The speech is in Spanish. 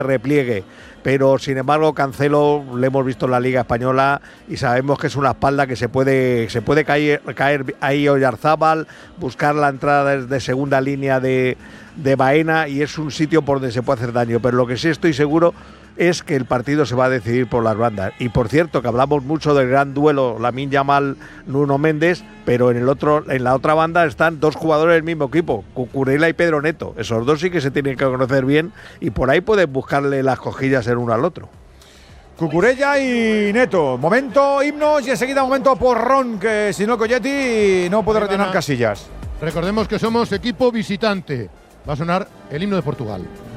repliegue, pero sin embargo Cancelo le hemos visto en la Liga Española y sabemos que es una espalda que se puede caer ahí Oyarzábal, buscar la entrada desde segunda línea de Baena, y es un sitio por donde se puede hacer daño, pero lo que sí estoy seguro es que el partido se va a decidir por las bandas. Y por cierto, que hablamos mucho del gran duelo Lamine Yamal-Nuno Méndez, pero en la otra banda están dos jugadores del mismo equipo, Cucurella y Pedro Neto. Esos dos sí que se tienen que conocer bien y por ahí pueden buscarle las cosquillas el uno al otro. Cucurella y Neto. Momento himnos y enseguida momento porrón, que si no Colletti no puede rellenar casillas. Recordemos que somos equipo visitante. Va a sonar el himno de Portugal.